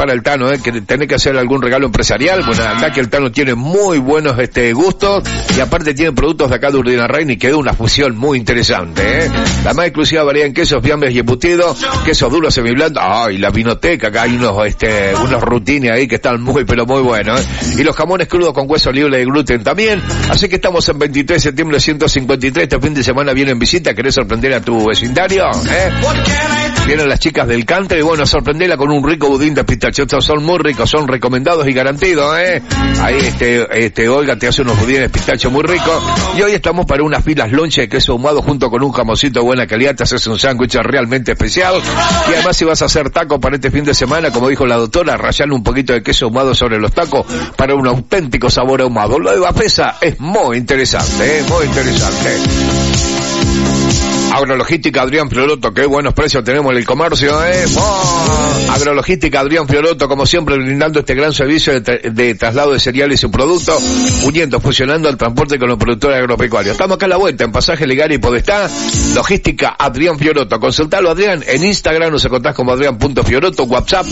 prepara el Tano, que tenés que hacer algún regalo empresarial. Bueno, acá que el Tano tiene muy buenos gustos y aparte tiene productos de acá de Urdinarrain y quedó una fusión muy interesante, La más exclusiva variedad en quesos, fiambres y embutidos, quesos duros, semiblandos. Ay, la vinoteca, acá hay unos rutines ahí que están muy pero muy buenos, Y los jamones crudos con hueso libre de gluten también. Así que estamos en 23 de septiembre 153. Este fin de semana viene en visita. ¿Querés sorprender a tu vecindario? Vienen las chicas del country y bueno, sorprendela con un rico budín de pistacho. Estos son muy ricos, son recomendados y garantidos, Ahí Olga te hace unos budines de pistacho muy ricos. Y hoy estamos para unas filas lonche de queso ahumado junto con un jamoncito de buena calidad. Te haces un sándwich realmente especial. Y además si vas a hacer tacos para este fin de semana, como dijo la doctora, rallarle un poquito de queso ahumado sobre los tacos para un auténtico sabor ahumado. Lo de Bapesa es muy interesante, muy interesante. Agrologística Adrián Fiorotto, qué buenos precios tenemos en el comercio, Agrologística Adrián Fiorotto, como siempre, brindando este gran servicio de traslado de cereales y productos, uniendo, fusionando el transporte con los productores agropecuarios. Estamos acá a la vuelta, en Pasaje Legal y Podestá. Logística Adrián Fiorotto. Consultalo, Adrián, en Instagram, nos encontrás como Adrián.Fiorotto, WhatsApp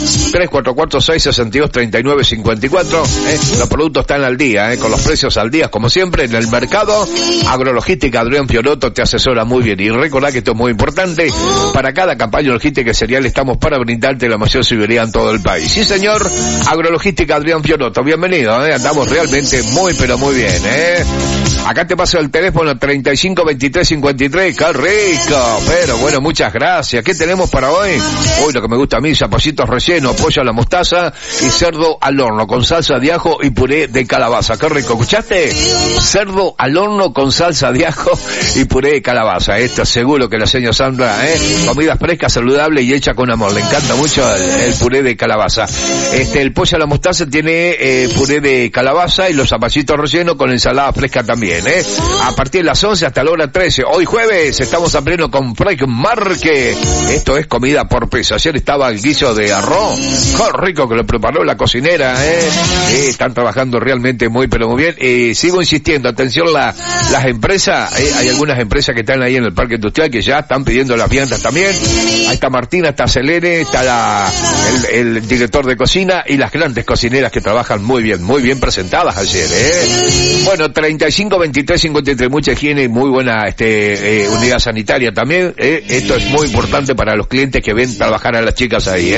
3446-623954. Los productos están al día, con los precios al día, como siempre, en el mercado. Agrologística Adrián Fiorotto te asesora muy bien. Y recordá que esto es muy importante. Para cada campaña logística y cereal estamos para brindarte la mayor seguridad en todo el país. Sí, señor. Agrologística Adrián Fiorotto. Bienvenido, Andamos realmente muy, pero muy bien, Acá te paso el teléfono 352353. ¡Qué rico! Pero bueno, muchas gracias. ¿Qué tenemos para hoy? Hoy lo que me gusta a mí, zapallitos rellenos, pollo a la mostaza y cerdo al horno con salsa de ajo y puré de calabaza. ¡Qué rico! ¿Escuchaste? Cerdo al horno con salsa de ajo y puré de calabaza. Esto seguro que la señora Sandra, comida fresca, saludable y hecha con amor. Le encanta mucho el puré de calabaza. El pollo a la mostaza tiene puré de calabaza y los zapallitos rellenos con ensalada fresca también, A partir de las 11 hasta la hora 13. Hoy jueves estamos a pleno con Fresh Market. Esto es comida por peso. Ayer estaba el guiso de arroz. ¡Qué rico que lo preparó la cocinera, Están trabajando realmente muy pero muy bien. Sigo insistiendo, atención las empresas, hay algunas empresas que están ahí en el Parque Industrial que ya están pidiendo las viandas también. Ahí está Martina, está Selene, está el director de cocina y las grandes cocineras que trabajan muy bien presentadas ayer, Bueno, 352353, mucha higiene y muy buena unidad sanitaria también, Esto es muy importante para los clientes que ven trabajar a las chicas ahí,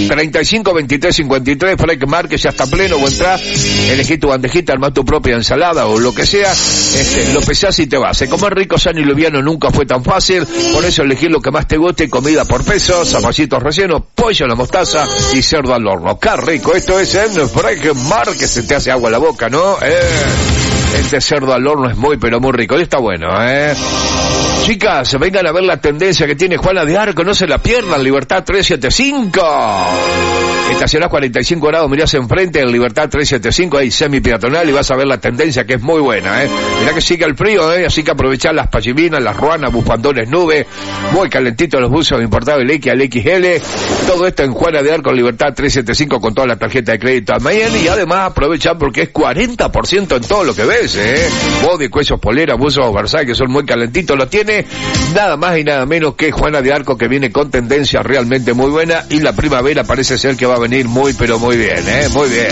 352353, Fresh Market ya está pleno, vos entrás, elegí tu bandejita, armá tu propia ensalada o lo que sea, lo pesás y te vas. Comer rico, sano y liviano nunca fue tan fácil, por eso elegir lo que más te guste, comida por peso, zapallitos rellenos, pollo a la mostaza y cerdo al horno. ¡Qué rico! Esto es en Fresh Market, se te hace agua la boca, ¿no? Este cerdo al horno es muy pero muy rico, y está bueno, Chicas, vengan a ver la tendencia que tiene Juana de Arco, no se la pierdan, Libertad 375. Estacionás 45 grados, mirás enfrente en Libertad 375, ahí semi-peatonal y vas a ver la tendencia que es muy buena, Mirá que sigue el frío, así que aprovechá las pachiminas, las ruanas, bufandones, nubes, muy calentitos los buzos importados del X al XL, todo esto en Juana de Arco, Libertad 375 con toda la tarjeta de crédito a Miami y además aprovechá porque es 40% en todo lo que ves, body, cuellos, polera, buzos, Versailles que son muy calentitos, lo tiene nada más y nada menos que Juana de Arco, que viene con tendencia realmente muy buena y la primavera parece ser que va a venir muy pero muy bien, muy bien.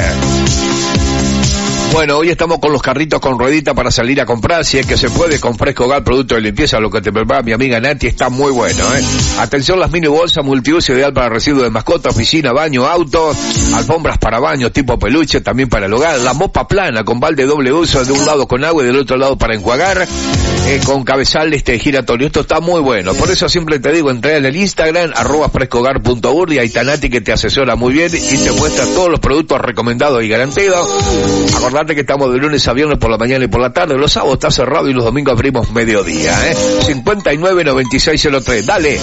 Bueno, hoy estamos con los carritos con ruedita para salir a comprar, si es que se puede, con Fresco Hogar, producto de limpieza, lo que te prepara mi amiga Nati, está muy bueno, Atención, las mini bolsas multiuso, ideal para residuos de mascota, oficina, baño, auto, alfombras para baño, tipo peluche, también para el hogar, la mopa plana, con balde doble uso, de un lado con agua y del otro lado para enjuagar, con cabezal giratorio, esto está muy bueno, por eso siempre te digo, entra en el Instagram, @frescohogar.ur, y ahí está Nati que te asesora muy bien y te muestra todos los productos recomendados y garantidos. Acordate que estamos de lunes a viernes por la mañana y por la tarde, los sábados está cerrado y los domingos abrimos mediodía, 599603, dale,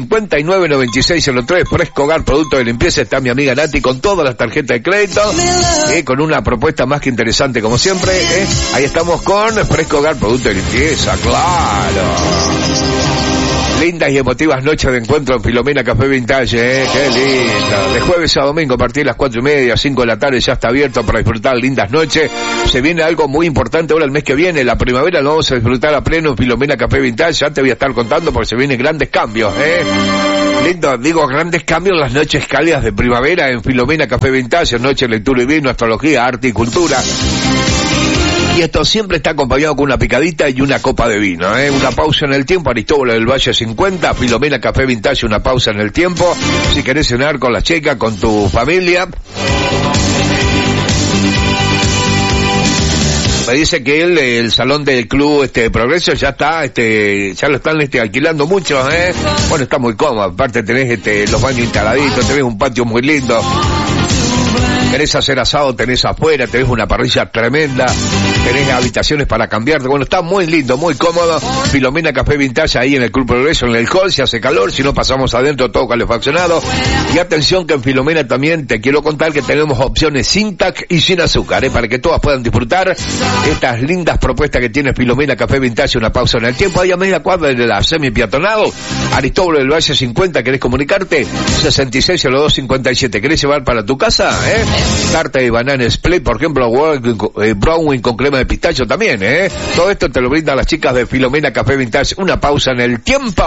599603, Fresco Hogar, producto de limpieza, está mi amiga Nati con todas las tarjetas de crédito, con una propuesta más que interesante como siempre, ahí estamos con Fresco Hogar, producto de limpieza, claro. Lindas y emotivas noches de encuentro en Filomena Café Vintage, qué lindo. De jueves a domingo a partir de las 4:30, 5 de la tarde ya está abierto para disfrutar lindas noches. Se viene algo muy importante ahora el mes que viene, la primavera lo vamos a disfrutar a pleno en Filomena Café Vintage. Ya te voy a estar contando porque se vienen grandes cambios, Lindo, digo, grandes cambios en las noches cálidas de primavera en Filomena Café Vintage, noche de lectura y vino, astrología, arte y cultura. Y esto siempre está acompañado con una picadita y una copa de vino, Una pausa en el tiempo, Aristóbulo del Valle 50, Filomena Café Vintage, una pausa en el tiempo. Si querés cenar con la chica, con tu familia. Me dice que el salón del club Progreso ya está, ya lo están alquilando mucho, Bueno, está muy cómodo, aparte tenés los baños instaladitos, tenés un patio muy lindo. Querés hacer asado, tenés afuera, tenés una parrilla tremenda, tenés habitaciones para cambiarte. Bueno, está muy lindo, muy cómodo. Filomena Café Vintage ahí en el Club Progreso, en el hall, si hace calor, si no pasamos adentro todo calefaccionado. Y atención que en Filomena también te quiero contar que tenemos opciones sin TAC y sin azúcar, para que todas puedan disfrutar estas lindas propuestas que tiene Filomena Café Vintage, una pausa en el tiempo. Ahí a media cuadra de la semi-peatonal, Aristóbulo del Valle 50, ¿querés comunicarte? 660257, ¿querés llevar para tu casa, Tarta de banana split, por ejemplo, brownie con crema de pistacho también, Todo esto te lo brindan las chicas de Filomena Café Vintage. Una pausa en el tiempo.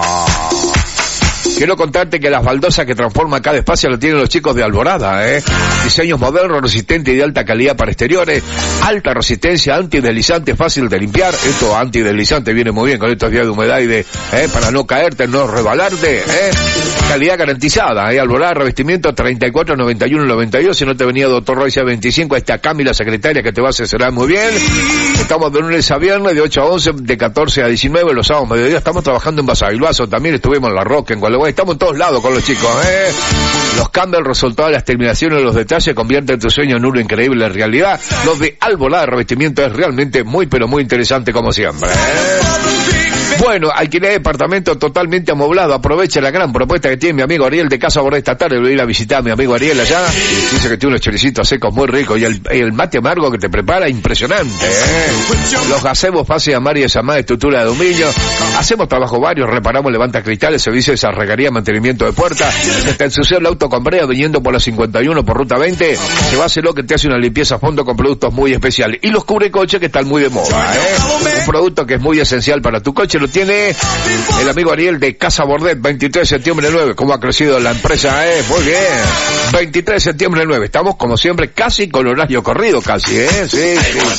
Quiero contarte que las baldosas que transforman cada espacio lo tienen los chicos de Alborada, Diseños modernos, resistentes y de alta calidad para exteriores, alta resistencia, antideslizante, fácil de limpiar. Esto antideslizante viene muy bien con estos días de humedad y para no caerte, no rebalarte, Calidad garantizada, Alborada, revestimiento 34, 91, 92. Si no te venía Doctor Royce 25, está Cami, la secretaria, que te va a asesorar muy bien. Estamos de lunes a viernes, de 8 a 11, de 14 a 19, los sábados mediodía. Estamos trabajando en Basavilbaso, también estuvimos en La Roca, en Gualeguay. Estamos en todos lados con los chicos, Los cambios, el resultado de las terminaciones, los detalles convierten tu sueño en uno increíble en realidad. Los de Alborada revestimiento es realmente muy, pero muy interesante como siempre, Bueno, alquiler de departamento totalmente amoblado. Aprovecha la gran propuesta que tiene mi amigo Ariel de Casa Borda esta tarde. Voy a ir a visitar a mi amigo Ariel allá. Dice que tiene unos choricitos secos muy ricos y el mate amargo que te prepara, impresionante, Los gazebos fácil de amar y desamar, estructura de dominio. Hacemos trabajo varios, reparamos levantas cristales, servicio de sarregaría, mantenimiento de puertas. Te ensució el auto con brea viniendo por la 51 por ruta 20. Lleváselo que te hace una limpieza a fondo con productos muy especiales. Y los cubrecoches que están muy de moda, Un producto que es muy esencial para tu coche. Lo tiene el amigo Ariel de Casa Bordet, 23 de septiembre 9. ¿Cómo ha crecido la empresa, Muy bien. 23 de septiembre 9. Estamos, como siempre, casi con horario corrido, casi, Sí.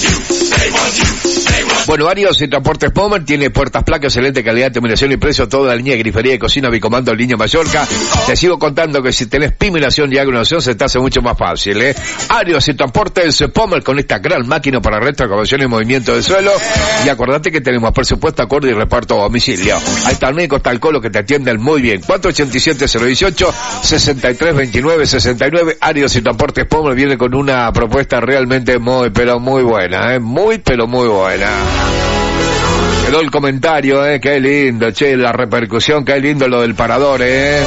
Bueno, Arios y Transportes Pomer tiene puertas, placas, excelente calidad, terminación y precio, toda la línea de grifería y cocina Bicomando en línea Mallorca. Te sigo contando que si tenés piminación y agronación se te hace mucho más fácil, Arios y Transportes Pomer con esta gran máquina para retroexcavación y movimiento de suelo. Y acordate que tenemos presupuesto acorde y reparto a domicilio. Ahí está el médico, está el Colo que te atienden muy bien. 487-018, 6329-69. Arios y Transportes Pomer viene con una propuesta realmente muy, pero muy buena, Muy, pero muy buena. Quedó el comentario, qué lindo, che, la repercusión, qué lindo lo del parador,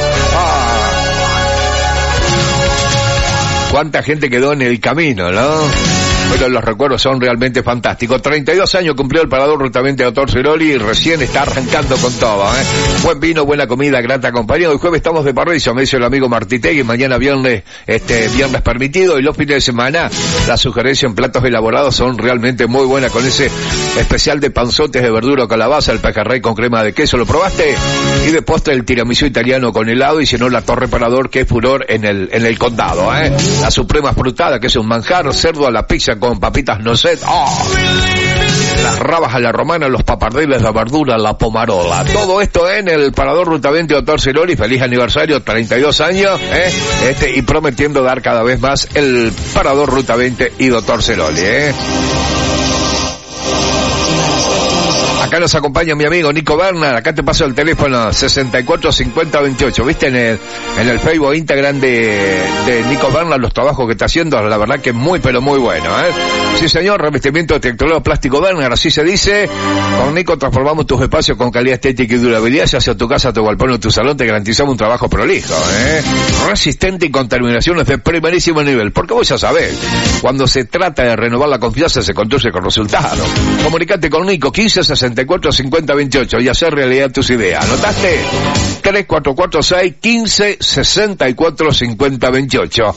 Cuánta gente quedó en el camino, ¿no? Pero los recuerdos son realmente fantásticos. 32 años cumplió el parador Ruta 20 Doctor Ceroli y recién está arrancando con todo, Buen vino, buena comida, grata compañía. Hoy jueves estamos de parrilla, me dice el amigo Martitegui. Mañana viernes, viernes permitido. Y los fines de semana, las sugerencias en platos elaborados son realmente muy buenas. Con ese especial de panzotes de verdura o calabaza, el pejerrey con crema de queso, ¿lo probaste? Y de postre el tiramisú italiano con helado y si no la torre parador, que es furor en el condado, La suprema frutada, que es un manjar, cerdo a la pizza con papitas noset, las rabas a la romana, los papardeles de verdura, la pomarola. Todo esto en el parador Ruta 20 Doctor Ceroli. Feliz aniversario, 32 años, y prometiendo dar cada vez más el parador Ruta 20 y Doctor Ceroli, Acá nos acompaña mi amigo Nico Bernard. Acá te paso el teléfono 645028. ¿Viste en el Facebook Instagram de Nico Bernard los trabajos que está haciendo? La verdad que es muy, pero muy bueno, Sí, señor. Revestimiento de tecnológico plástico Bernard, así se dice. Con Nico transformamos tus espacios con calidad estética y durabilidad. Ya sea tu casa, tu galpón o tu salón, te garantizamos un trabajo prolijo, resistente y con terminaciones de primerísimo nivel. Porque vos ya sabés, cuando se trata de renovar la confianza se construye con resultados. Comunicate con Nico, 1564 1564-5028 y hacer realidad tus ideas. ¿Anotaste? 3446-1564-5028.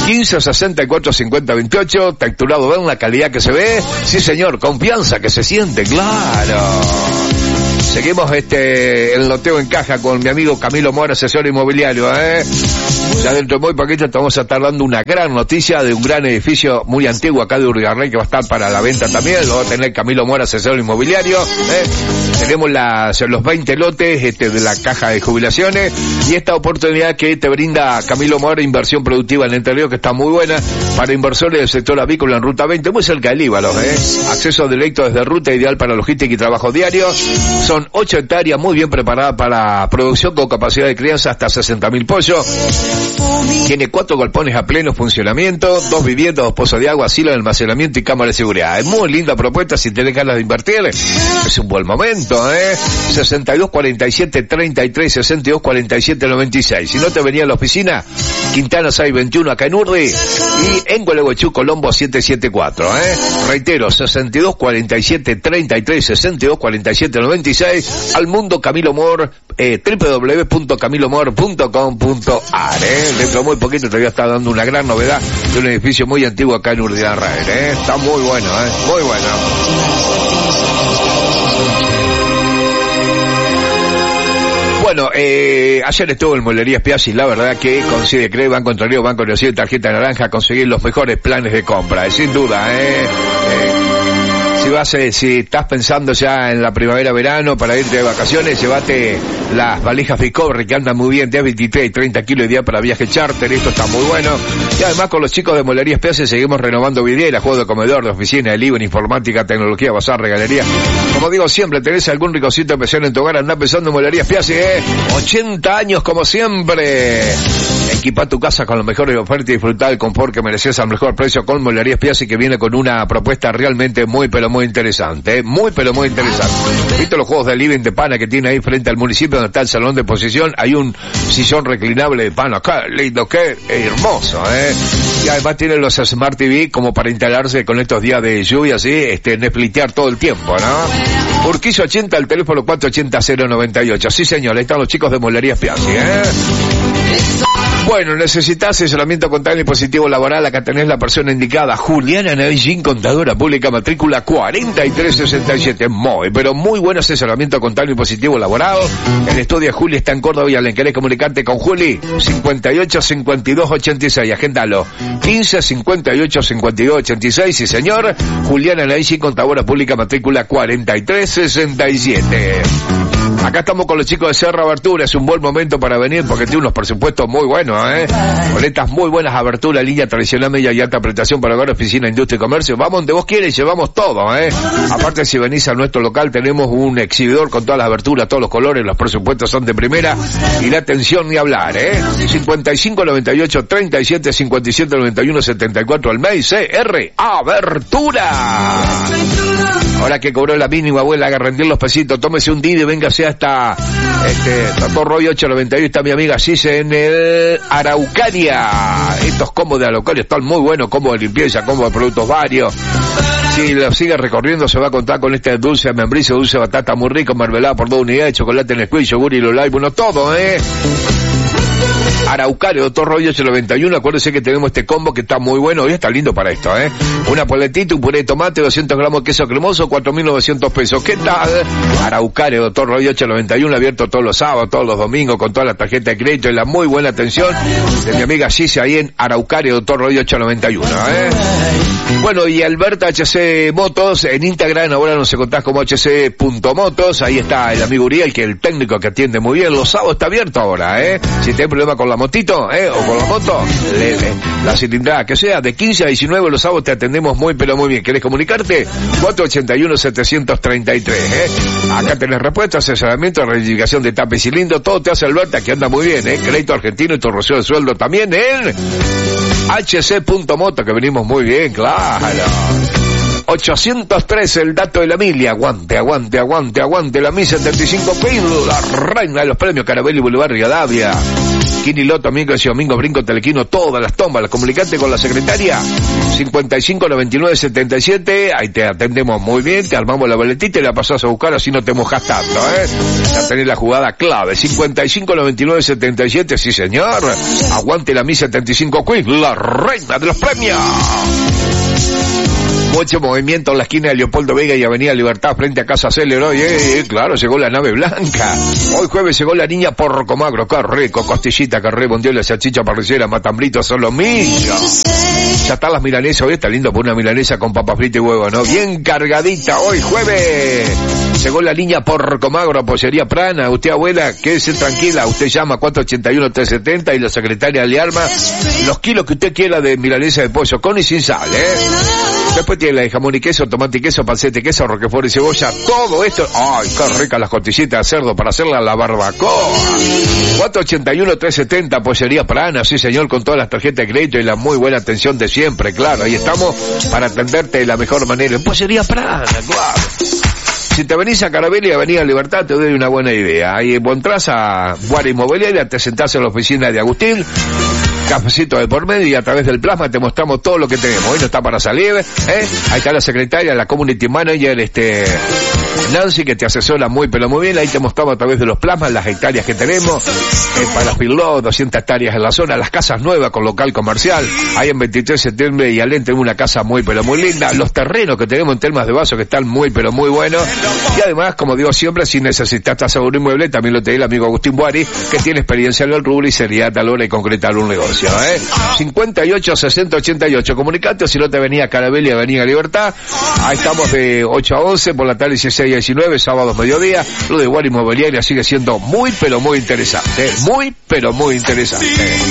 1564-5028, texturado, ven la calidad que se ve. Sí, señor, confianza que se siente, claro. Seguimos el loteo en caja con mi amigo Camilo Mora, asesor inmobiliario, Ya dentro de muy poquito te vamos a estar dando una gran noticia de un gran edificio muy antiguo acá de Uribarrey que va a estar para la venta también. Lo va a tener Camilo Mora, asesor inmobiliario, Tenemos los 20 lotes de la caja de jubilaciones y esta oportunidad que te brinda Camilo Mora, inversión productiva en el interior, que está muy buena para inversores del sector avícola en Ruta 20, muy cerca del Líbano, Acceso directo desde ruta, ideal para logística y trabajo diario. Son 8 hectáreas muy bien preparadas para producción con capacidad de crianza hasta 60.000 pollos. Tiene 4 galpones a pleno funcionamiento, 2 viviendas, 2 pozos de agua, asilo de almacenamiento y cámara de seguridad. Es muy linda propuesta si tenés ganas de invertir. Es un buen momento, 6247-33-6247-96. Si no te venía a la oficina, Quintana 621 acá en Urdi y en Gualeguaychú, Colombo 774, Reitero, 6247-33-6247-96. Al mundo Camilo Mor, www.camilomor.com.ar. Dentro de muy poquito te voy a estar dando una gran novedad de un edificio muy antiguo acá en Urdiarrael, Está muy bueno, muy bueno. Bueno, ayer estuvo en Molerías Piazzi, la verdad que consigue creer Banco Entre Ríos, Banco Nación, tarjeta naranja, conseguir los mejores planes de compra, sin duda, Si estás pensando ya en la primavera-verano para irte de vacaciones, llévate las valijas Discovery que andan muy bien, de 23 y 30 kilos de día para viaje charter, esto está muy bueno. Y además con los chicos de Molerías Piazzi seguimos renovando vidriera, juego de comedor, de oficina, de living, informática, tecnología, bazar, regalería. Como digo siempre, tenés algún ricocito especial en tu hogar, andá pensando en Molerías Piazzi, 80 años como siempre. Equipa tu casa con los mejores ofertas y disfrutar del confort que mereces al mejor precio con Molerías Piazzi, que viene con una propuesta realmente muy interesante, muy interesante. ¿Viste los juegos de living de pana que tiene ahí frente al municipio donde está el salón de exposición? Hay un sillón reclinable de pana, qué lindo, qué hermoso, Y además tiene los Smart TV como para instalarse con estos días de lluvia, así, Netflixear todo el tiempo, ¿no? Urquiza 80, el teléfono 480-098. Sí, señor, ahí están los chicos de Molerías Piazzi, Bueno, necesitas asesoramiento contable y positivo laboral, acá tenés la persona indicada, Juliana Navillín, contadora pública, matrícula 4367, muy buen asesoramiento contable y positivo laboral. El estudio de Juli está en Córdoba y ¿querés comunicarte con Juli? 58-52-86, agéndalo, 15-58-52-86, sí señor, Juliana Navillín, contadora pública, matrícula 4367. Acá estamos con los chicos de Serra Abertura, es un buen momento para venir porque tiene unos presupuestos muy buenos, con estas muy buenas aberturas, línea tradicional, media y alta prestación para hogar, oficina, industria y comercio. Vamos donde vos quieres, llevamos todo, Aparte, si venís a nuestro local, tenemos un exhibidor con todas las aberturas, todos los colores, los presupuestos son de primera y la atención ni hablar, 55 98 37 57 91 74 al mail, CR Abertura. Ahora que cobró la mínima, abuela, haga rendir los pesitos, tómese un día y véngase hasta Doctor Roy 891, está mi amiga Cise en el Araucaria. Estos combos de Araucaria están muy buenos, combos de limpieza, combos de productos varios. Si lo sigue recorriendo, se va a contar con este dulce de membrillo, dulce de batata muy rico, mermelada por 2 unidades, chocolate en squeeze, yogur y lolay, bueno, todo, Araucaria, Doctor Roy 891, acuérdense que tenemos este combo que está muy bueno, hoy está lindo para esto, una poletita, un puré de tomate, 200 gramos de queso cremoso, 4.900 pesos, ¿qué tal? Araucaria, Doctor Roy 891, abierto todos los sábados, todos los domingos, con toda la tarjeta de crédito y la muy buena atención de mi amiga Gise ahí en Araucaria, Doctor Roy 891, Bueno, y Alberta HC Motos, en Instagram ahora nos encontrás como hc.motos, ahí está el amigo Uriel, que es el técnico que atiende muy bien, los sábados está abierto ahora, si tenés problema con la motito, o con la moto, la cilindrada que sea, de 15 a 19 los sábados te atendemos muy bien. ¿Querés comunicarte? 481-733, Acá tenés respuesta, asesoramiento, reivindicación de tapa y cilindro, todo te hace Alberta, que anda muy bien, Crédito argentino y torroceo de sueldo también en hc.moto, que venimos muy bien, claro. 803, el dato de la milla. Aguante la 1075 Pil, la reina de los premios Carabelli Boulevard Rivadavia. Quiniloto, miércoles y domingo, brinco, telequino, todas las tomas. Comunicate con la secretaria 559977, ahí te atendemos muy bien, te armamos la boletita y la pasás a buscar, así no te mojas tanto, ya tenés la jugada clave. 559977, sí señor. Aguante la Mi 75 Quick, la reina de los premios. Mucho movimiento en la esquina de Leopoldo Vega y Avenida Libertad frente a Casa Celer hoy, claro, llegó la nave blanca. Hoy jueves llegó la niña Porco Magro, qué rico, costillita, que re, bondiola, salchicha parrillera, matambritos, solomillo. Ya están las milanesas, hoy está lindo por una milanesa con papa frita y huevo, ¿no? Bien cargadita hoy jueves. Llegó la niña Porco Magro, pollería Prana. Usted, abuela, quédese tranquila, usted llama 481-370 y la secretaria le arma los kilos que usted quiera de milanesa de pollo, con y sin sal, Después tiene la de jamón y queso, tomate y queso, panceta y queso, roquefort y cebolla, todo esto. ¡Ay, qué rica las costillitas de cerdo para hacerla la barbacoa! 481-370, pollería Prana, sí señor, con todas las tarjetas de crédito y la muy buena atención de siempre, claro. Ahí estamos para atenderte de la mejor manera. En pollería Prana, claro. Si te venís a Carabelli y Avenida Libertad, te doy una buena idea. Ahí vos entras a Guara Inmobiliaria, te sentás en la oficina de Agustín, cafecito de por medio y a través del plasma te mostramos todo lo que tenemos. Hoy no está para salir, Ahí está la secretaria, la community manager, Nancy, que te asesora muy pero muy bien. Ahí te mostramos a través de los plasmas las hectáreas que tenemos, para Filó, 200 hectáreas en la zona, las casas nuevas con local comercial. Ahí en 23 de septiembre y Alén tenemos una casa muy pero muy linda. Los terrenos que tenemos en Termas de Vaso que están muy pero muy buenos. Y además, como digo siempre, si necesitas aseguro inmueble, también lo te di el amigo Agustín Buari, que tiene experiencia en el rubro y seriedad a la hora de concretar un negocio, 58-60-88. Comunicate, si no te venía a Carabelli, Avenida Libertad. Ahí estamos de 8 a 11, por la tarde 16 a 19, sábados mediodía. Lo de Guara Inmobiliaria sigue siendo muy pero muy interesante, muy pero muy interesante.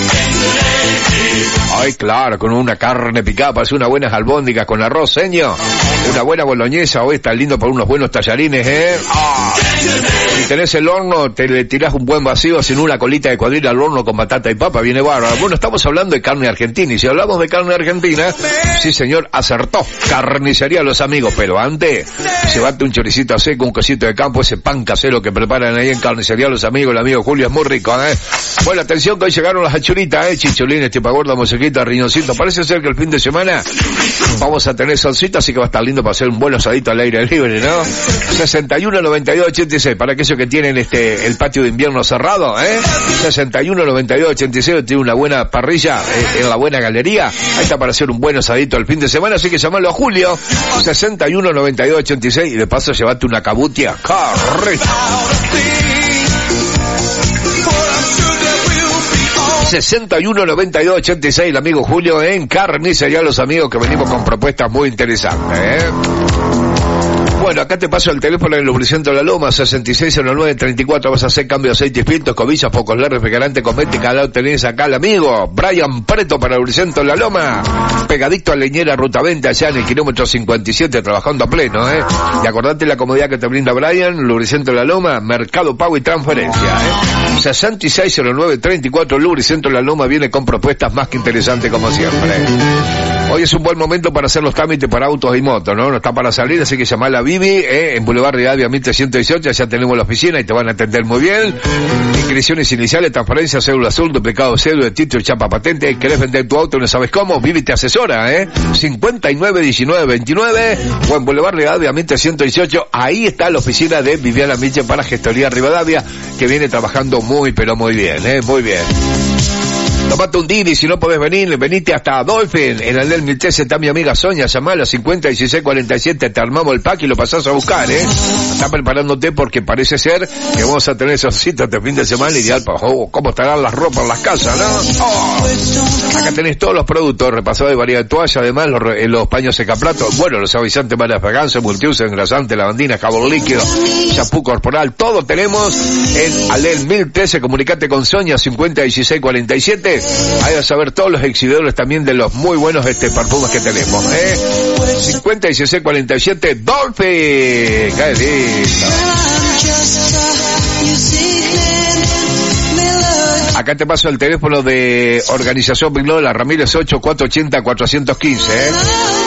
Ay, claro, con una carne picada, para hacer unas buenas albóndigas con arroz, señor. Una buena boloñesa, hoy está lindo para unos buenos tallarines, Si tenés el horno, te le tirás un buen vacío, sin una colita de cuadril al horno con batata y papa, viene bárbaro. Bueno, estamos hablando de carne argentina, y si hablamos de carne argentina, sí señor, acertó. Carnicería Los Amigos, pero antes, llevate un choricito seco, un quesito de campo, ese pan casero que preparan ahí en Carnicería Los Amigos, el amigo Julio, es muy rico, Bueno, atención que hoy llegaron las achuritas, chicholines, tipagorda, mosequita, riñoncito. Parece ser que el fin de semana vamos a tener solcito, así que va a estar lindo para hacer un buen asadito al aire libre, ¿no? 61-92-86, para aquellos que tienen el patio de invierno cerrado, 61-92-86, tiene una buena parrilla en la buena galería. Ahí está para hacer un buen asadito el fin de semana, así que llamalo a Julio, 61-92-86, y de paso llevate una cabutia. ¡Correcto! 61-92-86, el amigo Julio en Carnicería Los Amigos, que venimos con propuestas muy interesantes, Bueno, acá te paso el teléfono del lubricante de la Loma, 6609-34, vas a hacer cambio de aceite y filtros, cobillas, focos largos, refrigerante, cosmética, al lado tenés acá al amigo Brian Preto para el lubricante de la Loma, pegadito a Leñera Ruta 20, allá en el kilómetro 57, trabajando a pleno, Y acordate la comodidad que te brinda Brian, lubricante de la Loma, Mercado Pago y Transferencia, 6609-34, lubricante de la Loma viene con propuestas más que interesantes como siempre. Hoy es un buen momento para hacer los trámites para autos y motos, ¿no? No está para salir, así que llamá a la Bibi, en Boulevard Rivadavia 1318, ya tenemos la oficina y te van a atender muy bien. Inscripciones iniciales, transferencia, cédula azul, duplicado cédula, título, chapa patente. ¿Querés vender tu auto y no sabes cómo? Bibi te asesora, 591929, o en Boulevard Rivadavia 1318, ahí está la oficina de Viviana Miche para Gestoría Rivadavia, que viene trabajando muy pero muy bien, muy bien. Tomate un Didi, si no podés venir, venite hasta Dolphin, en el del 1013 está mi amiga Sonia, llamala 501647, te armamos el pack y lo pasás a buscar, Está preparándote porque parece ser que vamos a tener esos citas de fin de semana ideal para, cómo estarán las ropas en las casas, ¿no? Acá tenés todos los productos, repasados de variedad de toalla, además los paños secaplatos, bueno, los avisantes para fragancia, multiuso, engrasante, lavandina, jabón líquido, shampoo corporal, todo tenemos en Alel 1013, comunicate con Sonia 501647. Ahí vas a ver todos los exhibidores también de los muy buenos perfumes que tenemos, 501647 Dolphin. ¡Qué lindo! Acá te paso el teléfono de Organización Vignola, Ramírez 8480-415,